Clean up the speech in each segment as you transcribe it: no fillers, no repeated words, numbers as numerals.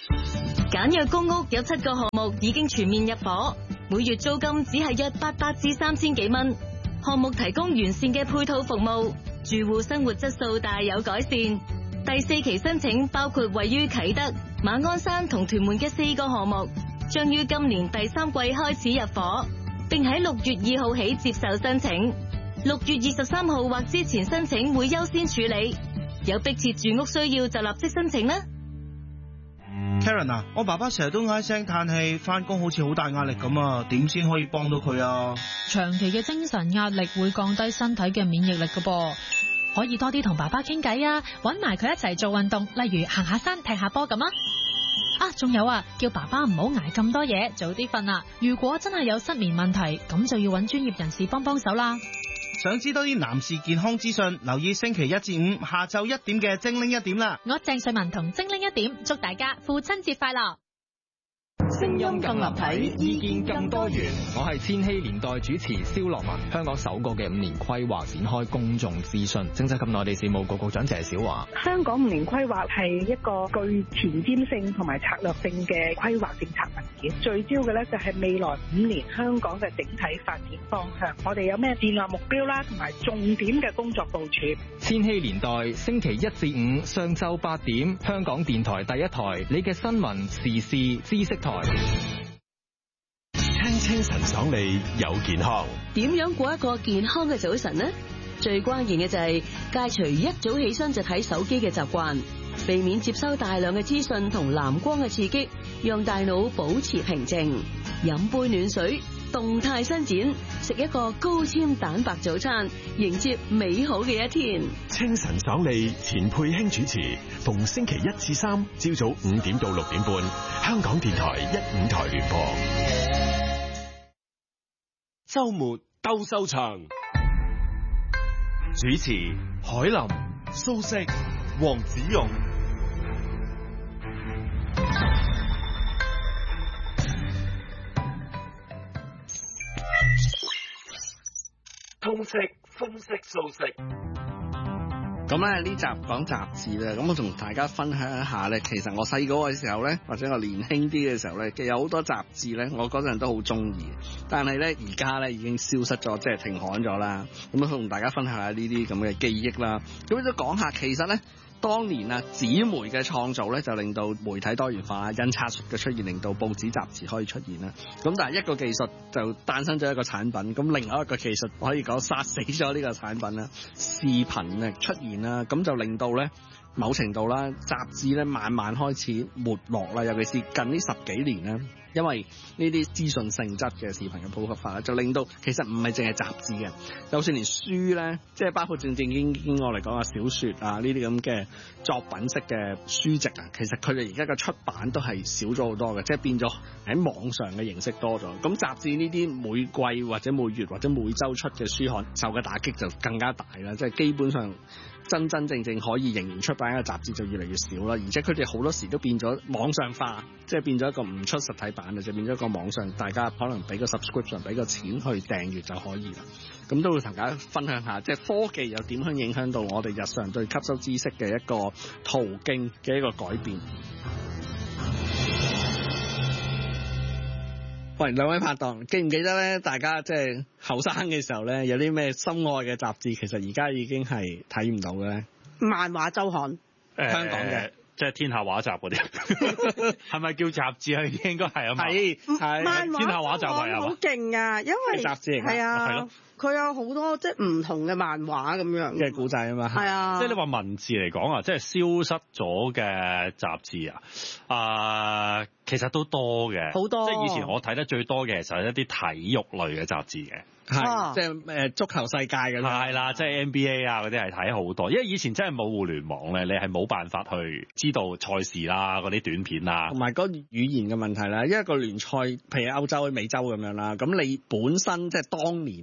簡約公屋有7個項目已經全面入伙，每月租金只係約800至3000幾蚊。項目提供完善嘅配套服務，住戶生活質素大有改善。第4期申請包括位於啟德、馬鞍山同屯門嘅4個項目，將於今年第3季開始入伙，並喺6月2號起接受申請。6月23號或之前申請會優先處理，有迫切住屋需要就立即申請啦。 Karen 啊，我爸爸成日都唉聲嘆氣，返工好似好大壓力咁啊，點先可以幫到佢啊？ 長期嘅精神壓力會降低身體嘅免疫力㗎噃，可以多啲同爸爸傾偈啊，搵埋佢一齊做運動，例如行下山、踢下波咁啊。仲有啊，叫爸爸唔好捱咁多嘢，早啲瞓啊。如果真係有失眠問題，咁就要搵專業人士幫手啦。 想知多啲男士健康資訊，留意星期1至5下晝1點嘅精靈1點啦。 我鄭瑞文同精靈1點，祝大家父親節快樂。 聲音更立體，意見更多元。我係千禧年代主持蕭樂文。香港首個嘅5年規劃展開公眾諮詢，政制及內地事務局局長謝小華。 香港5年規劃係一個具前瞻性同埋策略性嘅規劃政策文件，聚焦嘅咧就係未來5年香港嘅整體發展方向。我哋有咩戰略目標啦，同埋重點嘅工作部署。 千禧年代星期1至5上晝8點，香港電台第一台，你嘅新聞時事知識台。 聽清晨爽利有健康， 點樣過一個健康嘅早晨呢？最關鍵嘅就係戒除一早起身就睇手機嘅習慣，避免接收大量嘅資訊同藍光嘅刺激，讓大腦保持平靜。飲杯暖水，動態伸展，食一個高纖蛋白早餐，迎接美好嘅一天。 清晨爽利，錢佩卿主持，逢星期1至3朝早5點到6點半，香港電台1、5台聯播。 周末鬥獸場，主持海林、蘇軾、黃子勇。通識分析蘇軾。 咁咧呢集講雜誌咧，咁我同大家分享一下咧。其實我細個嘅時候咧，或者我年輕啲嘅時候咧，其實有好多雜誌咧，我嗰陣都好中意。但係咧而家咧已經消失咗，即係停刊咗啦。咁同大家分享下呢啲咁嘅記憶啦。咁都講下，其實咧當年啊紙媒嘅創造咧，就令到媒體多元化，印刷術嘅出現，令到報紙雜誌可以出現啦。咁但係一個技術就誕生咗一個產品，咁另外一個技術可以講殺死咗呢個產品啦。視頻嘅出現啦，咁就令到咧某程度啦，雜誌咧慢慢開始沒落啦。尤其是近呢10幾年咧，因為呢啲資訊性質嘅視頻嘅普及化咧，就令到其實唔係淨係雜誌嘅，就算連書咧，即係包括正經我嚟講啊，小說啊呢啲咁嘅作品式嘅書籍啊，其實佢哋而家嘅出版都係少咗好多嘅，即係變咗喺網上嘅形式多咗。咁雜誌呢啲每季或者每月或者每週出嘅書刊受嘅打擊就更加大啦，即係基本上真正可以仍然出版嘅雜誌就越嚟越少啦，而且佢哋好多時都變咗網上化，即係變咗一個唔出實體版嘅，就變咗一個網上，大家可能俾個 subscription， 俾個錢去訂閱就可以啦。咁都會同大家分享下，即係科技又點樣影響到我哋日常對吸收知識嘅一個途徑嘅一個改變。喂，兩位拍檔，記唔記得咧？大家即係後生嘅時候咧，有啲咩心愛嘅雜誌，其實而家已經係睇唔到嘅咧。 漫畫週刊， 香港嘅。 即係天下畫集嗰啲，係咪叫雜誌啊？應該係啊嘛。係漫畫天下畫集係好勁啊，因為雜誌係啊，佢有好多即係唔同嘅漫畫咁樣嘅古仔啊嘛。 係啊， 即係你話文字嚟講啊，即係消失咗嘅雜誌啊，其實都多嘅， 好多。 即係以前我睇得最多嘅，其實係一啲體育類嘅雜誌嘅。 係，即係足球世界咁樣。 係啦，即係 NBA 啊嗰啲係睇好多，因為以前真係冇互聯網咧，你係冇辦法去知道賽事啦、嗰啲短片啦， 同埋嗰語言嘅問題啦。因為個聯賽，譬如歐洲、美洲咁樣啦，咁你本身即係當年啊，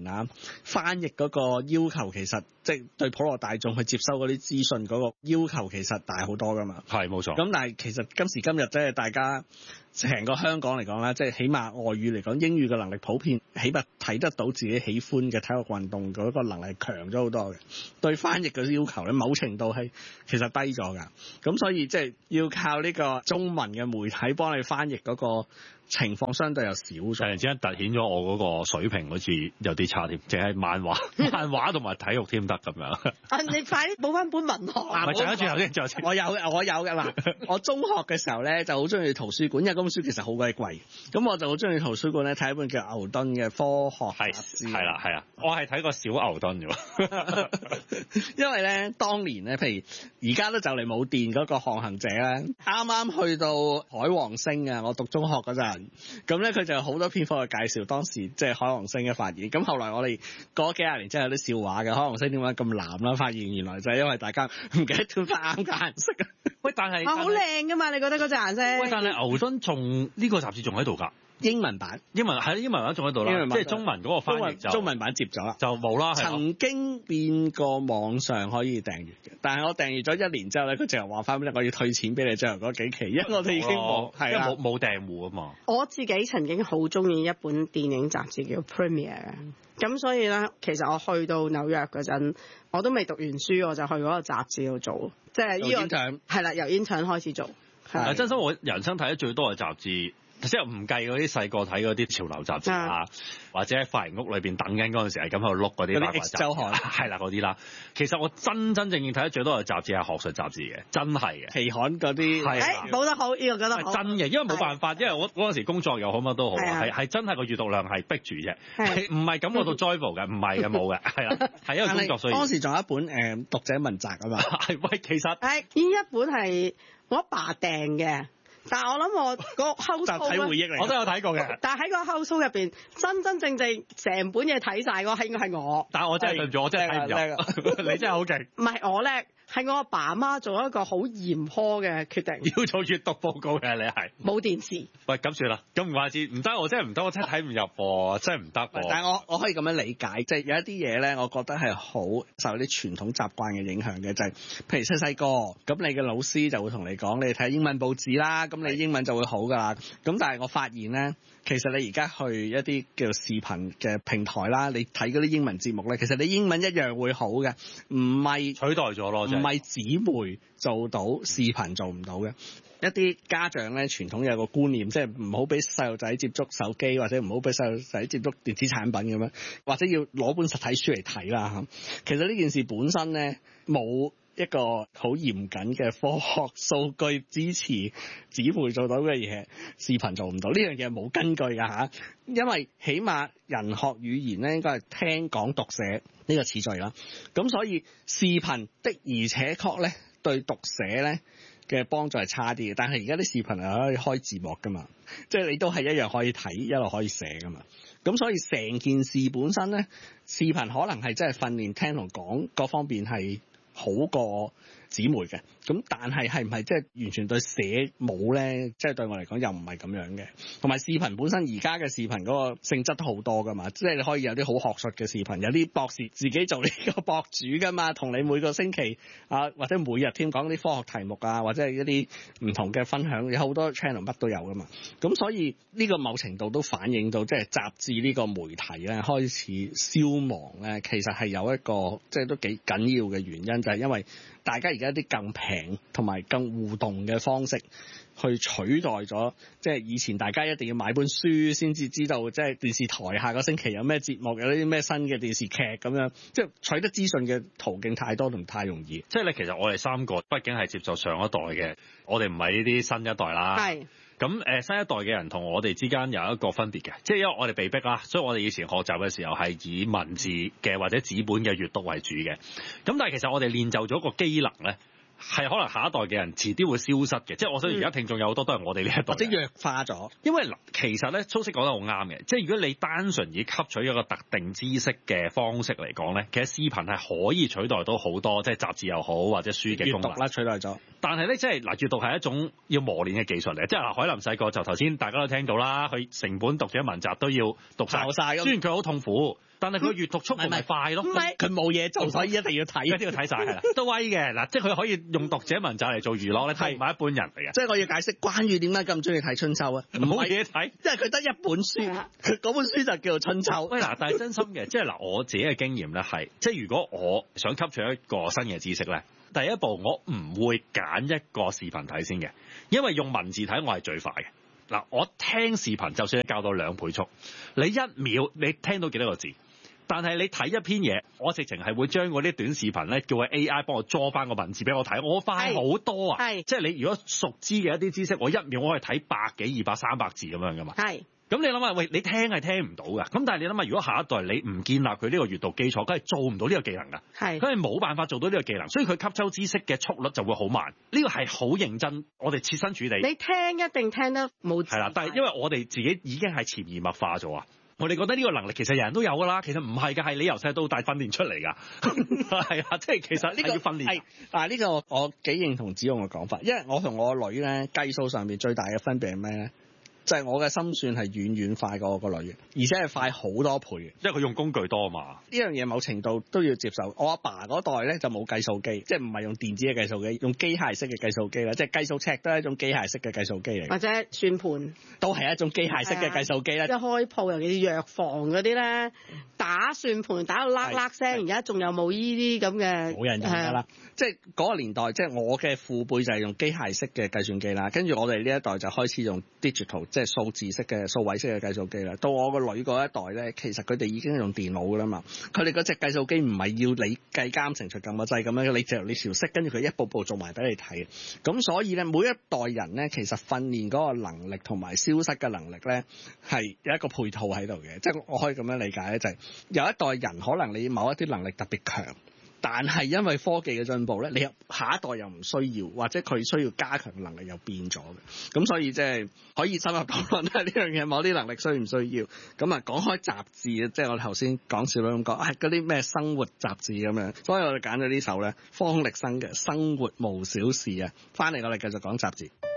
翻譯嗰個要求其實即係對普羅大眾去接收嗰啲資訊嗰個要求其實大好多噶嘛。 係冇錯。 咁但係其實今時今日即係大家成個香港嚟講啦，即係起碼外語嚟講，英語嘅能力普遍，起碼睇得到自己喜歡嘅體育運動嗰個能力強咗好多嘅。對翻譯嘅要求咧，某程度係其實低咗㗎。咁所以即係要靠呢個中文嘅媒體幫你翻譯嗰個情況相對又少咗。 突然之間突顯咗我嗰個水平好似有啲差添，淨係漫畫同埋體育添得咁樣。 啊！你快啲補翻本文學啊！ 咪轉一轉頭先，再先。 我有嘅嗱，我中學嘅時候咧就好中意圖書館，因為嗰本書其實好鬼貴。咁我就好中意圖書館咧睇一本叫牛頓嘅科學雜誌。係啦，我係睇過小牛頓嘅喎。因為咧當年咧，譬如而家都就嚟冇電嗰個航行者咧，啱啱去到海王星啊！我讀中學嗰陣。咁咧佢就有好多篇幅去介紹當時即係海王星嘅發現。咁後來我哋過咗幾廿年之後有啲笑話嘅，海王星點解咁藍啦？發現原來就係因為大家唔記得調翻啱嘅顏色啊！ 喂，但係好靚㗎嘛？你覺得嗰隻顏色？ 喂，但係牛頓仲呢個雜誌仲喺度㗎。 英文版英文版仲喺度啦，即係中文嗰個翻譯就中文版接咗啦， 就冇啦。 曾經變過網上可以訂閱嘅，但係我訂閱咗1年之後咧，佢淨係話翻俾你，我要退錢俾你最後嗰幾期，因為我哋已經冇係啦， 冇訂戶啊嘛。 我自己曾經好中意一本電影雜誌叫 Premiere， 咁所以咧，其實我去到紐約嗰陣，我都未讀完書，我就去嗰個雜誌度做，即係呢個係啦，由 intern 開始做。 係真心我人生睇得最多嘅雜誌。即係唔計嗰啲細個睇嗰啲潮流雜誌啊，或者喺髮型屋裏邊等緊嗰陣時係咁喺度碌嗰啲八卦雜誌，係啦嗰啲啦。其實我真正睇得最多嘅雜誌係學術雜誌嘅，真係嘅。 期刊嗰啲係講得好，呢個講得好。 真嘅，因為冇辦法，因為我嗰陣時工作又好乜都好，係真係個閱讀量係逼住啫，唔係感覺到 joyful 嘅，唔係嘅冇嘅，係啦，係因為工作需要。 當時仲有一本讀者文摘啊嘛， 係喂，其實呢一本係我阿爸訂嘅。但係我諗我個 household 集體回憶嚟， 我都有睇過嘅。 但係喺個 household 入邊，真真正正成本嘢睇晒嗰個應該係我。 但係我真係對唔住，我真係睇唔入。你真係好勁。 唔係我叻，係我阿爸阿媽做一個好嚴苛嘅決定。 要做閱讀報告嘅你係。 冇電視。 喂，咁算啦，咁唔怪之，唔得，我真係唔得，我真係睇唔入喎，真係唔得。 但係我可以咁樣理解，即係有一啲嘢咧，我覺得係好受啲傳統習慣嘅影響嘅，就係譬如細細個，咁你嘅老師就會同你講，你睇英文報紙啦，咁你英文就會好㗎啦。咁但係我發現咧，其實你而家去一啲叫做視頻嘅平台啦，你睇嗰啲英文節目咧，其實你英文一樣會好嘅，唔係取代咗咯， 唔係紙媒做到，視頻做唔到嘅。一啲家長咧，傳統有個觀念，即係唔好俾細路仔接觸手機，或者唔好俾細路仔接觸電子產品咁樣，或者要攞本實體書嚟睇啦嚇。其實呢件事本身咧冇一個好嚴謹嘅科學數據支持紙媒做到嘅嘢，視頻做唔到，呢樣嘢冇根據㗎嚇。因為起碼人學語言咧應該係聽講讀寫呢個次序啦，咁所以視頻的而且確咧對讀寫咧嘅幫助係差啲嘅，但係而家啲視頻係可以開字幕㗎嘛，即係你都係一樣可以睇，一路可以寫㗎嘛。咁所以成件事本身咧，視頻可能係真係訓練聽同講各方面係好過紙媒嘅。咁但係唔係即係完全對寫冇咧？即係對我嚟講又唔係咁樣嘅。同埋視頻本身而家嘅視頻嗰個性質都好多㗎嘛，即係你可以有啲好學術嘅視頻，有啲博士自己做呢個博主㗎嘛，同你每個星期啊或者每日添講啲科學題目啊，或者係一啲唔同嘅分享，有好多 channel 乜都有㗎嘛。咁所以呢個某程度都反映到即係雜誌呢個媒體咧開始消亡咧，其實係有一個即係都幾緊要嘅原因，就係因為大家而家啲更平同埋更互動嘅方式去取代咗，即係以前大家一定要買本書先至知道，即係電視台下個星期有咩節目，有啲咩新嘅電視劇咁樣，即係取得資訊嘅途徑太多同太容易。 即係咧，其實我哋三個畢竟係接受上一代嘅，我哋唔係呢啲新一代啦。係。咁新一代嘅人同我哋之間有一個分別嘅，即係因為我哋被逼啦，所以我哋以前學習嘅時候係以文字嘅或者紙本嘅閱讀為主嘅。咁但係其實我哋練就咗個機能咧，係可能下一代嘅人遲啲會消失嘅，即係我想而家聽眾有好多都係我哋呢一代， 或者弱化咗。 因為其實咧，蘇軾講得好啱嘅，即係如果你單純以吸取一個特定知識嘅方式嚟講咧，其實視頻係可以取代到好多，即係雜誌又好或者書嘅功能。閱讀啦，取代咗。但係咧，即係嗱，閱讀係一種要磨練嘅技術嚟，即係嗱，海林細個就頭先大家都聽到啦，佢成本讀者文集都要讀晒，雖然佢好痛苦。 但係佢閱讀速度咪快咯。 佢冇嘢做，所以一定要睇， 一定要睇晒係啦，都威嘅嗱，即係佢可以用讀者文摘嚟做娛樂咧，係唔係一般人嚟嘅？ 即係我要解釋關羽點解咁中意睇春秋啊？ 冇嘢睇， 因為佢得一本書，佢嗰本書就叫做春秋。 喂嗱，但係真心嘅，即係嗱，我自己嘅經驗咧係，即係如果我想吸取一個新嘅知識咧，第一步我唔會揀一個視頻睇先嘅，因為用文字睇我係最快嘅。嗱，我聽視頻就算教到2倍速，你1秒你聽到幾多個字？但係你睇一篇嘢，我直情係會將嗰啲短視頻咧叫佢 AI 幫我draw翻個文字俾我睇，我快好多啊！即係你如果熟知嘅一啲知識，我1秒我可以睇100幾、200、300字咁樣噶嘛。咁你諗下，喂，你聽係聽唔到噶。咁但係你諗下，如果下一代你唔建立佢呢個閱讀基礎，佢係做唔到呢個技能噶。佢係冇辦法做到呢個技能，所以佢吸收知識嘅速率就會好慢。呢個係好認真，我哋切身處地。 你聽一定聽得冇。 係啦，但係因為我哋自己已經係潛移默化咗啊。我哋覺得呢個能力其實人人都有㗎啦，其實唔係㗎，係你由細到大訓練出嚟㗎。係啊，即係其實呢個要訓練。係， 但係呢個我幾認同子勇嘅講法，因為我同我個女咧計數上面最大嘅分別係咩咧？就係我嘅心算係遠遠快過我個女嘅，而且係快好多倍嘅， 因為佢用工具多嘛。 呢樣嘢某程度都要接受。我阿爸嗰代咧就冇計數機，即係唔係用電子嘅計數機，用機械式嘅計數機啦，即係計數尺都係一種機械式嘅計數機嚟。 或者算盤都係一種機械式嘅計數機啦。 一開鋪尤其是藥房嗰啲咧，打算盤打到啦啦聲，而家仲有冇依啲咁嘅？ 冇人用㗎啦。即係嗰個年代，即係我嘅父輩就係用機械式嘅計算機啦，跟住我哋呢一代就開始用 digital，即係數字式嘅數位式嘅計數機啦。到我個女嗰一代咧，其實佢哋已經用電腦㗎啦嘛。佢哋嗰隻計數機唔係要你計監乘除撳個掣咁樣，你調色，跟住佢一步步做埋俾你睇。咁所以咧，每一代人咧，其實訓練嗰個能力同埋消失嘅能力咧，係有一個配套喺度嘅。即係我可以咁樣理解咧，就係有一代人可能你某一啲能力特別強。但係因為科技嘅進步咧，你下一代又唔需要，或者佢需要加強能力又變咗嘅，咁所以即係可以深入討論呢樣嘢，某啲能力需唔需要？咁啊講開雜誌，即係我頭先講笑咁講，嗰啲咩生活雜誌咁樣，所以我哋揀咗呢首咧，方力申嘅《生活無小事》啊，翻嚟我哋繼續講雜誌。